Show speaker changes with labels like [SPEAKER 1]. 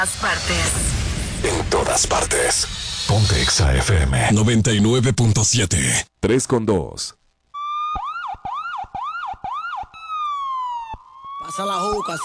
[SPEAKER 1] partes.
[SPEAKER 2] En todas partes. Ponte Exa FM 99.7. 3.2.
[SPEAKER 3] Pasa la juca.